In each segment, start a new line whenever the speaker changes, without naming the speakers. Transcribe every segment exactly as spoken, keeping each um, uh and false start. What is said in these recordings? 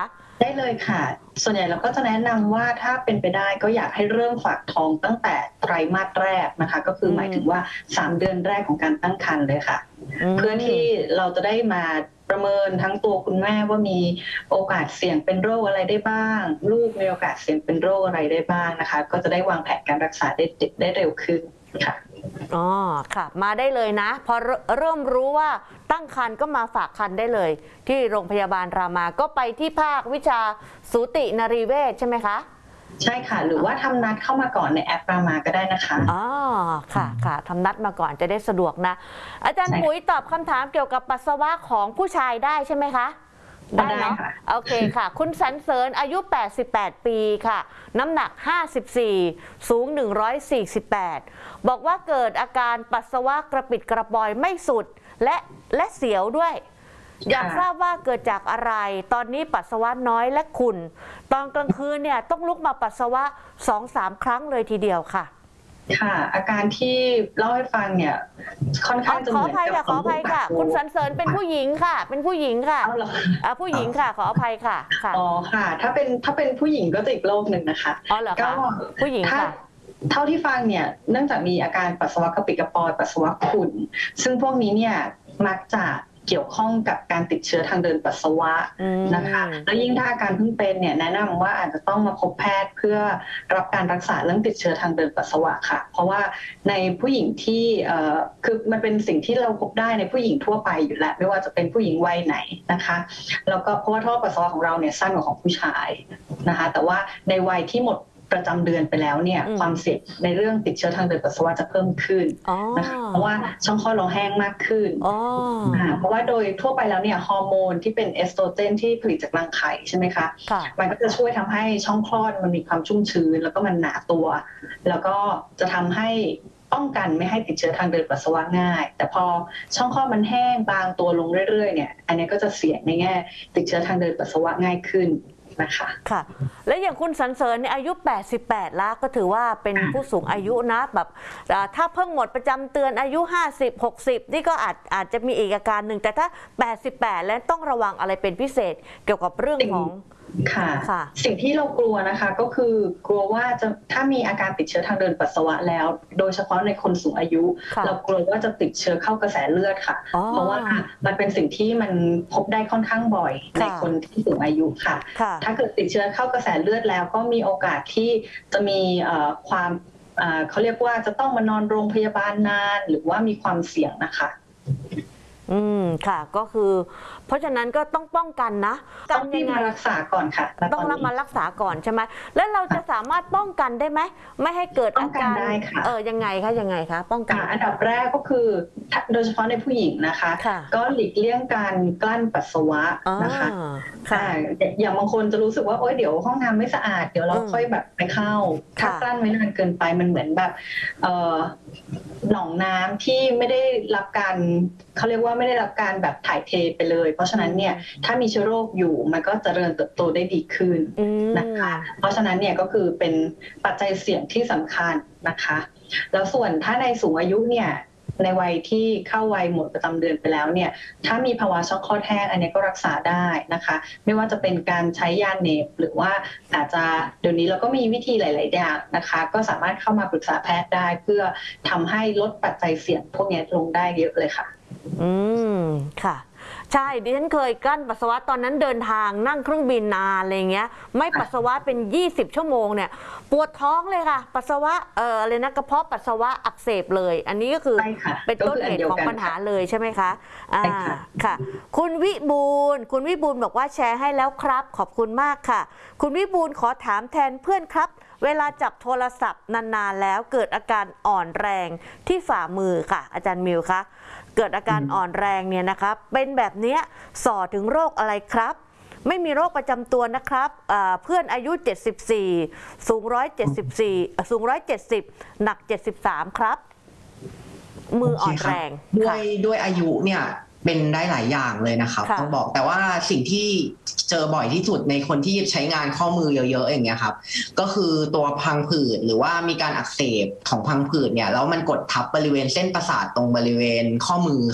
คะ
ได้เลยค่ะส่วนใหญ่เราก็จะแนะนำว่าถ้าเป็นไปได้ก็อยากให้เริ่มฝากท้องตั้งแต่ไตรมาสแรกนะคะก็คือหมายถึงว่าสามเดือนแรกของการตั้งครรภ์เลยค่ะเพื่อที่เราจะได้มาประเมินทั้งตัวคุณแม่ว่ามีโอกาสเสี่ยงเป็นโรคอะไรได้บ้างลูกมีโอกาสเสี่ยงเป็นโรคอะไรได้บ้างนะคะก็จะได้วางแผนการรักษาได้ได้เร็วขึ้นค่ะ
อ๋อค่ะมาได้เลยนะพอเริ่มรู้ว่าตั้งครรภ์ก็มาฝากครรภ์ได้เลยที่โรงพยาบาลรามาก็ไปที่ภาควิชาสูตินรีเวชใช่ไหมคะ
ใช่ค่ะหรือว่าทำนัดเข้ามาก่อนในแอปรามาก็ได้นะคะ
อ๋อค่ะค่ะทำนัดมาก่อนจะได้สะดวกนะอาจารย์ปุ๋ยตอบคำถามเกี่ยวกับปัสสาวะของผู้ชายได้ใช่ไหมคะได้เนาะโอเคค่ะคุณสรรเสริญอายุแปดสิบแปดปีค่ะน้ำหนักห้าสิบสี่สูงหนึ่งร้อยสี่สิบแปดบอกว่าเกิดอาการปัสสาวะกระปิดกระปอยไม่สุดและและเสียวด้วยอยากทราบว่าเกิดจากอะไรตอนนี้ปัสสาวะน้อยและขุ่นตอนกลางคืนเนี่ยต้องลุกมาปัสสาวะ สองถึงสาม ครั้งเลยทีเดียวค่ะ
ค่ะอาการที่เล่าให้ฟังเนี่ยค่อนข้างจะเหมือนกับ
ขออภัยค่ะคุณสรรเสริญเป็นผู้หญิงค่ะเป็นผู้หญิงค่ะเอาผู้หญิงค่ะขออภัยค่ะ
อ๋อค่ะถ้าเป็นถ้าเป็นผู้หญิงก็จะอีกโรคหนึ่งนะคะ
อ๋อเหรอคะผู้หญิงค่ะ
เท่าที่ฟังเนี่ยเนื่องจากมีอาการปัสสาวะกระปิดกระปอยปัสสาวะขุ่นซึ่งพวกนี้เนี่ยมักจะเกี่ยวข้องกับการติดเชื้อทางเดินปัสสาวะนะคะแล้วยิ่งถ้าอาการเพิ่งเป็นเนี่ยแนะนำว่าอาจจะต้องมาพบแพทย์เพื่อรับการรักษาเรื่องติดเชื้อทางเดินปัสสาวะค่ะเพราะว่าในผู้หญิงที่คือมันเป็นสิ่งที่เราพบได้ในผู้หญิงทั่วไปอยู่แล้วไม่ว่าจะเป็นผู้หญิงวัยไหนนะคะแล้วก็เพราะว่าท่อปัสสาวะของเราเนี่ยสั้นกว่าของผู้ชายนะคะแต่ว่าในวัยที่หมดประจำเดือนไปแล้วเนี่ยความเสี่ยงในเรื่องติดเชื้อทางเดินปัสสาวะจะเพิ่มขึ้นนะคะเพราะว่าช่องคลอดเราแห้งมากขึ้นเพราะว่าโดยทั่วไปแล้วเนี่ยฮอร์โมนที่เป็นเอสโตรเจนที่ผลิตจากรังไข่ใช่ไหมคะมันก็จะช่วยทำให้ช่องคลอดมันมีความชุ่มชื้นแล้วก็มันหนาตัวแล้วก็จะทำให้ป้องกันไม่ให้ติดเชื้อทางเดินปัสสาวะง่ายแต่พอช่องคลอดมันแห้งบางตัวลงเรื่อยๆเนี่ยอันนี้ก็จะเสี่ยงในแง่ติดเชื้อทางเดินปัสสาวะง่ายขึ้นนะคะ
ค่ะและอย่างคุณสรรเสริญเนี่ยอายุแปดสิบแปดแล้วก็ถือว่าเป็นผู้สูงอายุนะแบบถ้าเพิ่งหมดประจำเดือนอายุห้าสิบ หกสิบนี่ก็อาจอาจจะมีอีกอาการหนึ่งแต่ถ้าแปดสิบแปดแล้วต้องระวังอะไรเป็นพิเศษเกี่ยวกับเรื่องของ
ค่ะสิ่งที่เรากลัวนะคะก็คือกลัวว่าจะถ้ามีอาการติดเชื้อทางเดินปัสสาวะแล้วโดยเฉพาะในคนสูงอายุเรากลัวว่าจะติดเชื้อเข้ากระแสเลือดค่ะเพราะว่ามันเป็นสิ่งที่มันพบได้ค่อนข้างบ่อยในคนที่สูงอายุค่ะถ้าเกิดติดเชื้อเข้ากระแสเลือดแล้วก็มีโอกาสที่จะมีความเขาเรียกว่าจะต้องมานอนโรงพยาบาลนานหรือว่ามีความเสี่ยงนะคะ
อืมค่ะก็คือเพราะฉะนั้นก็ต้องป้องกันนะ
ต้องที่มารักษาก่อนค่ะ
ต้องรับมารักษาก่อนใช่ไหมแล้วเราจะสามารถป้องกันได้ไหมไม่ให้เกิดอาการเออยังไงคะยังไงคะป้องกัน
อันดับแรกก็คือโดยเฉพาะในผู้หญิงนะคะก็หลีกเลี่ยงการกลั้นปัสสาวะนะคะอย่างบางคนจะรู้สึกว่าโอ๊ยเดี๋ยวห้องน้ำไม่สะอาดเดี๋ยวเราค่อยแบบไปเข้าถ้ากลั้นไว้นานเกินไปมันเหมือนแบบหนองน้ำที่ไม่ได้รับการเขาเรียกว่าไม่ได้รับการแบบถ่ายเทไปเลยเพราะฉะนั้นเนี่ยถ้ามีเชื้อโรคอยู่มันก็เจริญเติบโตได้ดีขึ้นนะคะเพราะฉะนั้นเนี่ยก็คือเป็นปัจจัยเสี่ยงที่สำคัญนะคะแล้วส่วนถ้าในสูงอายุเนี่ยในวัยที่เข้าวัยหมดประจำเดือนไปแล้วเนี่ยถ้ามีภาวะช่องคลอดแห้งอันนี้ก็รักษาได้นะคะไม่ว่าจะเป็นการใช้ยาเนปหรือว่าอาจจะเดี๋ยวนี้เราก็มีวิธีหลายๆอย่างนะคะก็สามารถเข้ามาปรึกษาแพทย์ได้เพื่อทำให้ลดปัจจัยเสี่ยงพวกนี้ลงได้เยอะเลยค่ะ
อืมค่ะใช่ดิฉันเคยกลั้นปัสสาวะตอนนั้นเดินทางนั่งเครื่องบินนานอะไรเงี้ยไม่ปัสสาวะเป็นยี่สิบชั่วโมงเนี่ยปวดท้องเลยค่ะปัสสาวะเอออะไรนะกระเพาะปัสสาวะอักเสบเลยอันนี้ก็คือเป็นต้นเหตุของปัญหาเลยใช่ไหมคะอ่าค่ะคุณวิบูลย์คุณวิบูลย์บอกว่าแชร์ให้แล้วครับขอบคุณมากค่ะคุณวิบูลย์ขอถามแทนเพื่อนครับเวลาจับโทรศัพท์นานๆแล้วเกิดอาการอ่อนแรงที่ฝ่ามือค่ะอาจารย์มิวคะเกิดอาการอ่อนแรงเนี่ยนะคะเป็นแบบนี้ส่อถึงโรคอะไรครับไม่มีโรคประจำตัวนะครับเพื่อนอายุเจ็ดสิบสี่สูงหนึ่งร้อยเจ็ดสิบสี่สูงหนึ่งร้อยเจ็ดสิบหนักเจ็ดสิบสามครับมืออ่อนแรง
ด้วยด้วยอายุเนี่ยเป็นได้หลายอย่างเลยนะครับต้องบอกแต่ว่าสิ่งที่เจอบ่อยที่สุดในคนที่ใช้งานข้อมือเยอะๆอย่างเงี้ยครับก็คือตัวพังผืดหรือว่ามีการอักเสบของพังผืดเนี่ยแล้วมันกดทับบริเวณเส้นประสาทตรงบริเวณข้อมือครับ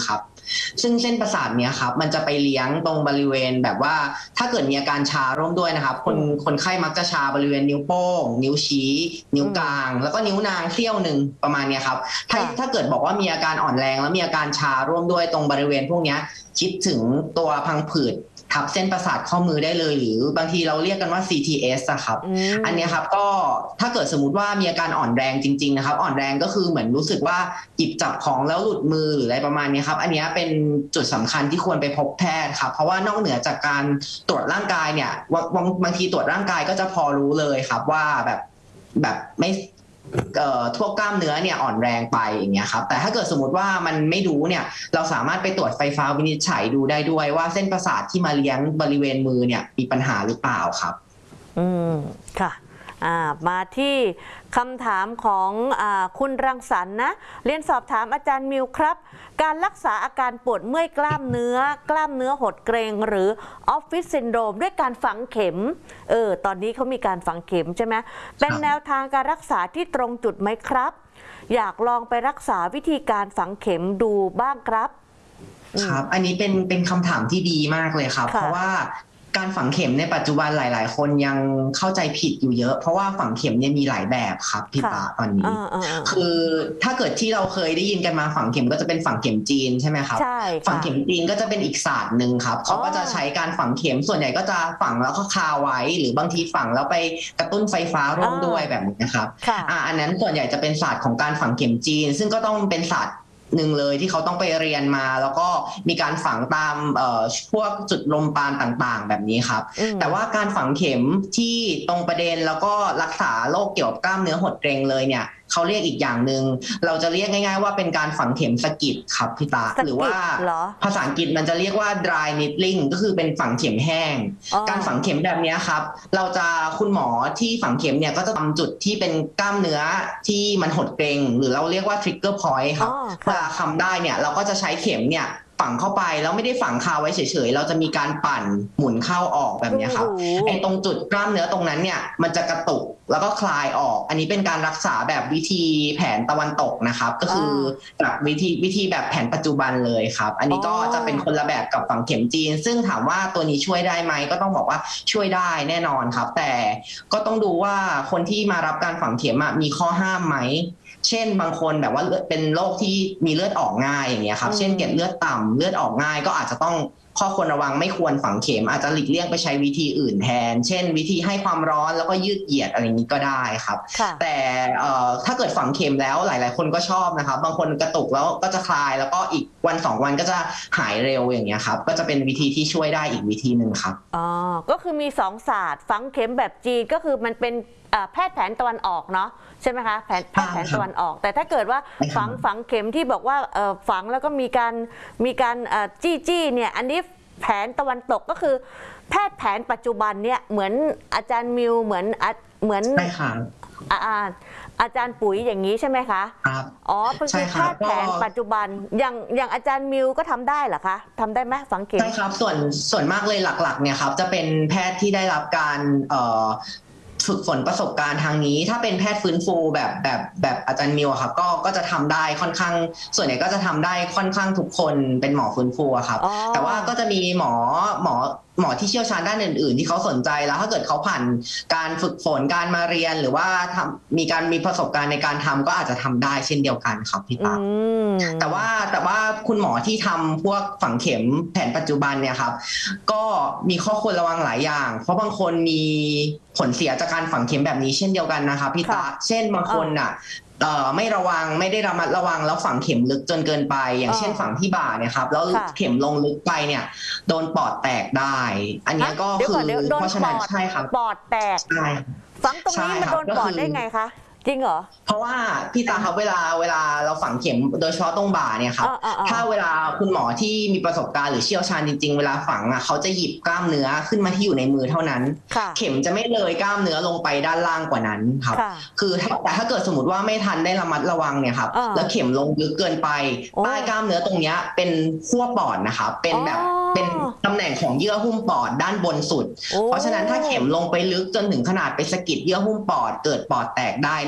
ซึ่งเส้นประสาทเนี้ยครับมันจะไปเลี้ยงตรงบริเวณแบบว่าถ้าเกิดมีอาการชาร่วมด้วยนะครับคนคนไข้มักจะชาบริเวณนิ้วโป้งนิ้วชี้นิ้วกลางแล้วก็นิ้วนางเสี้ยวหนึ่งประมาณเนี้ยครับถ้าถ้าเกิดบอกว่ามีอาการอ่อนแรงแล้วมีอาการชาร่วมด้วยตรงบริเวณพวกเนี้ยคิดถึงตัวพังผืดทับเส้นประสาทข้อมือได้เลยหรือบางทีเราเรียกกันว่า ซี ที เอส อะครับ อ, อันนี้ครับก็ถ้าเกิดสมมติว่ามีอาการอ่อนแรงจริงๆนะครับอ่อนแรงก็คือเหมือนรู้สึกว่าหยิบจับของแล้วหลุดมือหรืออะไรประมาณนี้ครับอันนี้เป็นจุดสำคัญที่ควรไปพบแพทย์ครับเพราะว่านอกเหนือจากการตรวจร่างกายเนี่ยบางบางทีตรวจร่างกายก็จะพอรู้เลยครับว่าแบบแบบไม่ทั่วกล้ามเนื้อเนี่ยอ่อนแรงไปอย่างเงี้ยครับแต่ถ้าเกิดสมมติว่ามันไม่รู้เนี่ยเราสามารถไปตรวจไฟฟ้าวินิจฉัยดูได้ด้วยว่าเส้นประสาทที่มาเลี้ยงบริเวณมือเนี่ยมีปัญหาหรือเปล่าครับ
อืมค่ะอ่ามาที่คำถามของอ่าคุณรังสรรค์นะเรียนสอบถามอาจารย์มิวครับการรักษาอาการปวดเมื่อยกล้ามเนื้อกล้ามเนื้อหดเกร็งหรือออฟฟิศซินโดรมด้วยการฝังเข็มเออตอนนี้เขามีการฝังเข็มใช่ไหมเป็นแนวทางการรักษาที่ตรงจุดไหมครับอยากลองไปรักษาวิธีการฝังเข็มดูบ้างครับ
ครับอันนี้เป็นเป็นคำถามที่ดีมากเลยครับเพราะว่าการฝังเข็มในปัจจุบันหลายๆคนยังเข้าใจผิดอยู่เยอะเพราะว่าฝังเข็มเนี่ยมีหลายแบบครับพี่ตาตอนนี้คือถ้าเกิดที่เราเคยได้ยินกันมาฝังเข็มก็จะเป็นฝังเข็มจีนใช่ไหมครับฝังเข็มจีนก็จะเป็นอีกศาสตร์หนึ่งครับเขาก็จะใช้การฝังเข็มส่วนใหญ่ก็จะฝังแล้วก็คาไว้หรือบางทีฝังแล้วไปกระตุ้นไฟฟ้าร่วมด้วยแบบนี้นะครับอ่าอันนั้นส่วนใหญ่จะเป็นศาสตร์ของการฝังเข็มจีนซึ่งก็ต้องเป็นศาสตร์หนึ่งเลยที่เขาต้องไปเรียนมาแล้วก็มีการฝังตามพวกจุดลมปราณต่างๆแบบนี้ครับแต่ว่าการฝังเข็มที่ตรงประเด็นแล้วก็รักษาโรคเกี่ยวกับกล้ามเนื้อหดเกร็งเลยเนี่ยเขาเรียกอีกอย่างหนึ่งเราจะเรียกง่ายๆว่าเป็นการฝังเข็มสกิดครับพี่ตาหรือว่าภาษาอังกฤษมันจะเรียกว่า dry needling ก็คือเป็นฝังเข็มแห้งการฝังเข็มแบบนี้ครับเราจะคุณหมอที่ฝังเข็มเนี่ยก็จะทำจุดที่เป็นกล้ามเนื้อที่มันหดเกร็งหรือเราเรียกว่า trigger point ครับเวลาทำได้เนี่ยเราก็จะใช้เข็มเนี่ยฝังเข้าไปแล้วไม่ได้ฝังคาไว้เฉยๆเราจะมีการปั่นหมุนเข้าออกแบบนี้ครับไอ้ตรงจุดกล้ามเนื้อตรงนั้นเนี่ยมันจะกระตุกแล้วก็คลายออกอันนี้เป็นการรักษาแบบวิธีแผนตะวันตกนะครับก็คือแบบวิธีวิธีแบบแผนปัจจุบันเลยครับอันนี้ก็จะเป็นคนละแบบกับฝังเข็มจีนซึ่งถามว่าตัวนี้ช่วยได้ไหมก็ต้องบอกว่าช่วยได้แน่นอนครับแต่ก็ต้องดูว่าคนที่มารับการฝังเข็มมีข้อห้ามไหมเช่นบางคนแบบว่าเป็นโรคที่มีเลือดออกง่ายอย่างเงี้ยครับเช่นเกล็ดเลือดต่ำเลือดออกง่ายก็อาจจะต้องข้อควรระวังไม่ควรฝังเข็มอาจจะหลีกเลี่ยงไปใช้วิธีอื่นแทนเช่นวิธีให้ความร้อนแล้วก็ยืดเหยียดอะไรอย่างนี้ก็ได้ครับแต่ถ้าเกิดฝังเข็มแล้วหลายๆคนก็ชอบนะครับบางคนกระตุกแล้วก็จะคลายแล้วก็อีกวันสองวันก็จะหายเร็วอย่างเงี้ยครับก็จะเป็นวิธีที่ช่วยได้อีกวิธีหนึ่งครับ
อ๋อก็คือมีสองศาสตร์ฝังเข็มแบบจีนก็คือมันเป็นแพทย์แผนตะวันออกเนาะใช่ไหมคะแผนแพทย์แผนตะวันออกแต่ถ้าเกิดว่าฝังฝังเข็มที่บอกว่าฝังแล้วก็มีการมีการจี้จี้เนี่ยอันนี้แผนตะวันตกก็คือแพทย์แผนปัจจุบันเนี่ยเหมือนอาจารย์มิวเหมือนเหมือน
ใช่ค่ะ
อาอาจารย์ปุ๋ยอย่างนี้ใช่ไหมคะ
ครับ
อ๋อเป็นแพทย์แผนปัจจุบันอย่างอย่างอาจารย์มิวก็ทำได้เหรอคะทำได้ไหมฝังเข็ม
ใช่ครับส่วนส่วนมากเลยหลักๆเนี่ยครับจะเป็นแพทย์ที่ได้รับการฝึกฝนประสบการณ์ทางนี้ถ้าเป็นแพทย์ฟื้นฟูแบบแบบแบบอาจารย์มิวครับก็ก็จะทำได้ค่อนข้างส่วนใหญ่ก็จะทำได้ค่อนข้างทุกคนเป็นหมอฟื้นฟูครับแต่ว่าก็จะมีหมอหมอหมอที่เชี่ยวชาญด้านอื่นๆที่เขาสนใจแล้วถ้าเกิดเขาผ่านการฝึกฝนการมาเรียนหรือว่าทำมีการมีประสบการณ์ในการทำก็อาจจะทำได้เช่นเดียวกันครับพี่ตาแต่ว่าแต่ว่าคุณหมอที่ทำพวกฝังเข็มแผนปัจจุบันเนี่ยครับก็มีข้อควรระวังหลายอย่างเพราะบางคนมีผลเสียจากการฝังเข็มแบบนี้เช่นเดียวกันนะครับพี่ตาเช่นบางคนน่ะไม่ระวังไม่ได้ระมัดระวังแล้วฝังเข็มลึกจนเกินไปอย่างเช่นฝังที่บ่าเนี่ยครับแล้วเข็มลงลึกไปเนี่ยโดนปอดแตกได้อันนี้ก็คือเพราะฉะนั้นใช่ครับ
ปอดแตกฝังตรงนี้มันโดนปอดได้ไงคะจริงเหรอ
เพราะว่าพี่ตาครับเวลาเวลาเราฝังเข็มโดยเฉพาะตรงบ่าเนี่ยครับถ้าเวลาคุณหมอที่มีประสบการณ์หรือเชี่ยวชาญจริงๆเวลาฝังอ่ะเขาจะหยิบกล้ามเนื้อขึ้นมาที่อยู่ในมือเท่านั้นเข็มจะไม่เลยกล้ามเนื้อลงไปด้านล่างกว่านั้นครับคือแต่ถ้าเกิดสมมติว่าไม่ทันได้ระมัดระวังเนี่ยครับแล้วเข็มลงลึกเกินไปใต้กล้ามเนื้อตรงนี้เป็นขั้วปอดนะครับเป็นแบบเป็นตำแหน่งของเยื่อหุ้มปอดด้านบนสุดเพราะฉะนั้นถ้าเข็มลงไปลึกจนถึงขนาดไปสะกิดเยื่อหุ้มปอดเกิดปอดแตกได้นี่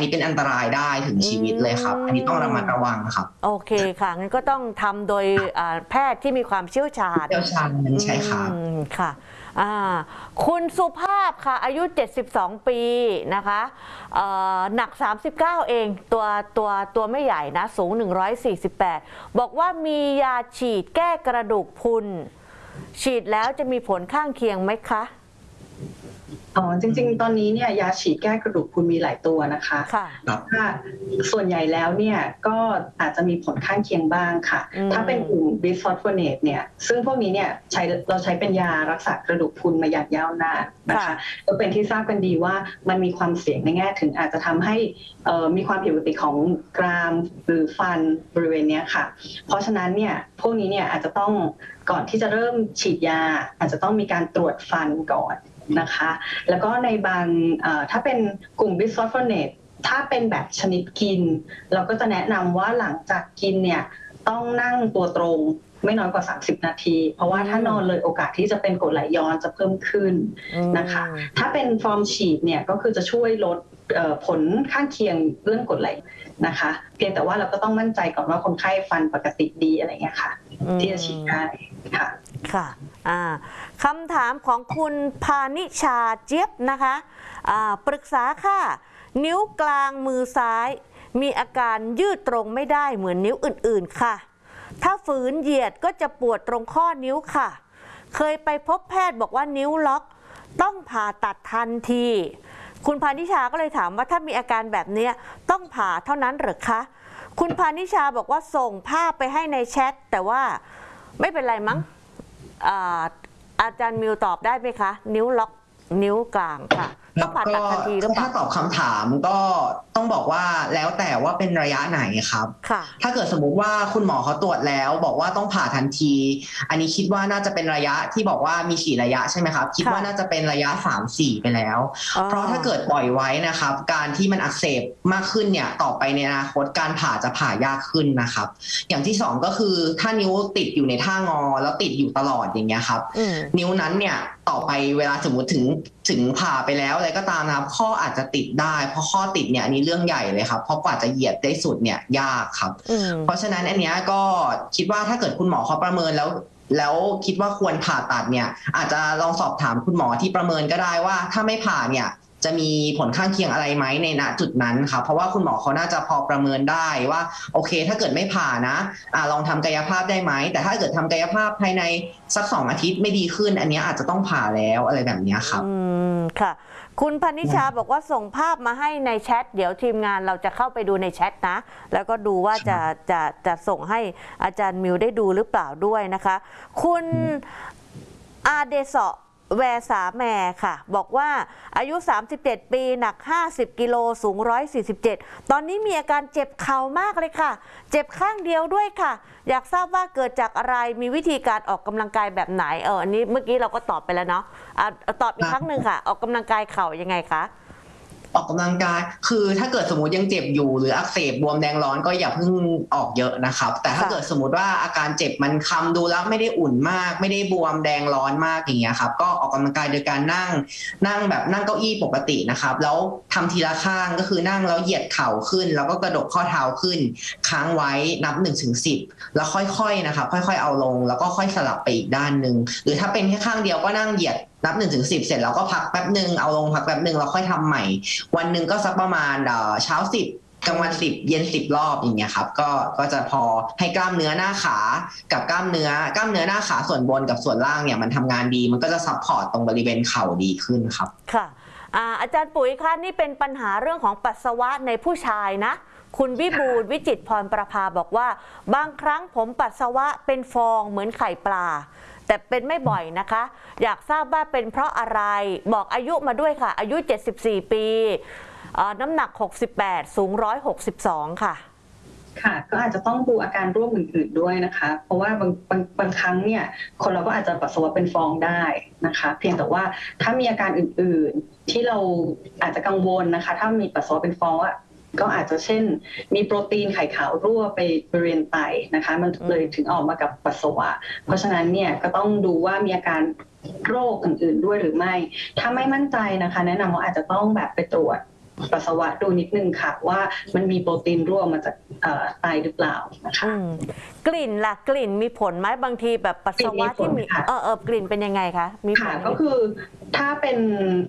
นี้เป็นอันตรายได้ถึงชีวิตเลยครับอันนี้ต้องระมัดระวังครับ
โอเคค่ะงั้นก็ต้องทำโดยแพทย์ที่มีความเชี่ยวชาญ
เชี่ยวชาญใช่ครับ
ค่ะคุณสุภาพค่ะอายุเจ็ดสิบสองปีนะคะหนักสามสิบเก้าเองตัวตัวตัวไม่ใหญ่นะสูงหนึ่งร้อยสี่สิบแปดบอกว่ามียาฉีดแก้กระดูกพรุนฉีดแล้วจะมีผลข้างเคียงไหมคะ
อ๋อจริงๆตอนนี้เนี่ยยาฉีดแก้กระดูกพรุนมีหลายตัวนะคะ
ค่ะ
ถ้าส่วนใหญ่แล้วเนี่ยก็อาจจะมีผลข้างเคียงบ้างค่ะถ้าเป็นกลุ่มบิสฟอสโฟเนตเนี่ยซึ่งพวกนี้เนี่ยใช้เราใช้เป็นยารักษากระดูกพรุนมาอย่างยาวนานนะคะก็เป็นที่ทราบกันดีว่ามันมีความเสี่ยงในแง่ถึงอาจจะทำให้มีความผิดปกติของกรามหรือฟันบริเวณนี้ค่ะเพราะฉะนั้นเนี่ยพวกนี้เนี่ยอาจจะต้องก่อนที่จะเริ่มฉีดยาอาจจะต้องมีการตรวจฟันก่อนนะคะแล้วก็ในบางถ้าเป็นกลุ่มบิสฟอสโฟเนตถ้าเป็นแบบชนิดกินเราก็จะแนะนำว่าหลังจากกินเนี่ยต้องนั่งตัวตรงไม่น้อยกว่าสามสิบนาทีเพราะว่าถ้านอนเลยโอกาสที่จะเป็นกรดไหลย้อนจะเพิ่มขึ้นนะคะถ้าเป็นฟอร์มฉีดเนี่ยก็คือจะช่วยลดผลข้างเคียงเรื่องกรดไหลนะคะเพียงแต่ว่าเราก็ต้องมั่นใจก่อนว่าคนไข้ฟันปกติดีอะไรเงี้ยค่ะที่จะฉีดได้ค่ะ
ค่ะคำถามของคุณพานิชาเจี๊ยบนะคะปรึกษาค่ะนิ้วกลางมือซ้ายมีอาการยืดตรงไม่ได้เหมือนนิ้วอื่นๆค่ะถ้าฝืนเหยียดก็จะปวดตรงข้อนิ้วค่ะเคยไปพบแพทย์บอกว่านิ้วล็อกต้องผ่าตัดทันทีคุณพานิชาก็เลยถามว่าถ้ามีอาการแบบนี้ต้องผ่าเท่านั้นหรือคะคุณพานิชาบอกว่าส่งภาพไปให้ในแชทแต่ว่าไม่เป็นไรมั้ง อาอาจารย์มิวตอบได้ไหมคะนิ้วล็อกนิ้วกลางค่ะต้องผ่าตัดทันทีหรือเปล่า
ถ้าตอบคำถามก็ต้องบอกว่าแล้วแต่ว่าเป็นระยะไหนครับถ้าเกิดสมมุติว่าคุณหมอเขาตรวจแล้วบอกว่าต้องผ่าทันทีอันนี้คิดว่าน่าจะเป็นระยะที่บอกว่ามีสี่ระยะใช่ไหมครับคิดว่าน่าจะเป็นระยะ สาม สี่ ไปแล้วเพราะถ้าเกิดปล่อยไว้นะครับการที่มันอักเสบมากขึ้นเนี่ยต่อไปในอนาคตการผ่าจะผ่ายากขึ้นนะครับอย่างที่สองก็คือถ้านิ้วติดอยู่ในท่างอแล้วติดอยู่ตลอดอย่างเงี้ยครับนิ้วนั้นเนี่ยต่อไปเวลาสมมติถึงถึงผ่าไปแล้วอะไรก็ตามนะครับข้ออาจจะติดได้เพราะข้อติดเนี่ยอันนี้เรื่องใหญ่เลยครับเพราะกว่าจะเหยียดได้สุดเนี่ยยากครับเพราะฉะนั้นอันเนี้ยก็คิดว่าถ้าเกิดคุณหมอเขาประเมินแล้วแล้วคิดว่าควรผ่าตัดเนี่ยอาจจะลองสอบถามคุณหมอที่ประเมินก็ได้ว่าถ้าไม่ผ่าเนี่ยจะมีผลข้างเคียงอะไรไหมในณจุดนั้นครับเพราะว่าคุณหมอเขาน่าจะพอประเมินได้ว่าโอเคถ้าเกิดไม่ผ่านะอ่าลองทำกายภาพได้ไหมแต่ถ้าเกิดทำกายภาพภายในสักสองอาทิตย์ไม่ดีขึ้นอันนี้อาจจะต้องผ่าแล้วอะไรแบบนี้ครับ
อืมค่ะคุณพนิชาบอกว่าส่งภาพมาให้ในแชทเดี๋ยวทีมงานเราจะเข้าไปดูในแชทนะแล้วก็ดูว่าจะจะจะส่งให้อาจารย์มิวได้ดูหรือเปล่าด้วยนะคะคุณอาเดเซาะแวสาแมค่ะบอกว่าอายุสามสิบเจ็ดปีหนักห้าสิบกิโลสูงหนึ่งร้อยสี่สิบเจ็ดตอนนี้มีอาการเจ็บเข่ามากเลยค่ะเจ็บข้างเดียวด้วยค่ะอยากทราบว่าเกิดจากอะไรมีวิธีการออกกำลังกายแบบไหนเอออันนี้เมื่อกี้เราก็ตอบไปแล้วเนาะอ่ะตอบอีกครั้งหนึ่งค่ะออกกำลังกายเข่ายังไงคะ
ออกกำลังกายคือถ้าเกิดสมมติยังเจ็บอยู่หรืออักเสบบวมแดงร้อนก็อย่าเพิ่งออกเยอะนะครับแต่ถ้าเกิดสมมติว่าอาการเจ็บมันคำดูแล้วไม่ได้อุ่นมากไม่ได้บวมแดงร้อนมากอย่างเงี้ยครับก็ออกกำลังกายโดยการนั่งนั่งแบบนั่งเก้าอี้ปกตินะครับแล้วทำทีละข้างก็คือนั่งแล้วเหยียดเข่าขึ้นแล้วก็กระดกข้อเท้าขึ้นค้างไว้นับหนึ่งถึงสิบแล้วค่อยๆนะครับค่อยๆเอาลงแล้วก็ค่อยสลับไปอีกด้านหนึ่งหรือถ้าเป็นแค่ข้างเดียวก็นั่งเหยียดนับหนึ่งถึงสิบเสร็จแล้วก็พักแป๊บหนึ่งเอาลงพักแป๊บหนึ่งแล้วค่อยทำใหม่วันหนึ่งก็สักประมาณเช้าสิบกลางวันสิบเย็นสิบรอบอย่างเงี้ยครับก็ก็จะพอให้กล้ามเนื้อหน้าขากับกล้ามเนื้อกล้ามเนื้อหน้าขาส่วนบนกับส่วนล่างเนี่ยมันทำงานดีมันก็จะซัพพอร์ตตรงบริเวณเข่าดีขึ้นครับ
ค่ะอาจารย์ปุ๋ยคะนี่เป็นปัญหาเรื่องของปัสสาวะในผู้ชายนะคุณวิบูลย์วิจิตรพรประภาบอกว่าบางครั้งผมปัสสาวะเป็นฟองเหมือนไข่ปลาแต่เป็นไม่บ่อยนะคะอยากทราบว่าเป็นเพราะอะไรบอกอายุมาด้วยค่ะอายุเจ็ดสิบสี่ปีน้ำหนักหกสิบแปดสูงหนึ่งร้อยหกสิบสองค่ะ
ค่ะก็อาจจะต้องดูอาการร่วมอื่นๆด้วยนะคะเพราะว่าบางบางบางครั้งเนี่ยคนเราก็อาจจะปัสสาวะเป็นฟองได้นะคะเพียงแต่ว่าถ้ามีอาการอื่นๆที่เราอาจจะกังวลนะคะถ้ามีปัสสาวะเป็นฟองอะก็อาจจะเช่นมีโปรตีนไข่ขาวรั่วไปบริเวณไตนะคะมันเลยถึงออกมากับปัสสาวะเพราะฉะนั้นเนี่ยก็ต้องดูว่ามีอาการโรคอื่นๆด้วยหรือไม่ถ้าไม่มั่นใจนะคะแนะนำว่าอาจจะต้องแบบไปตรวจปัสสาวะดูนิดนึงค่ะว่ามันมีโปรตีนรั่วมาจากไตหรือเปล่านะคะ
กลิ่นล่ะกลิ่นมีผลไหมบางทีแบบปัสสาวะที่มีเออเออกลิ่นเป็นยังไงคะมีผล
ค่ะก็คือถ้าเป็น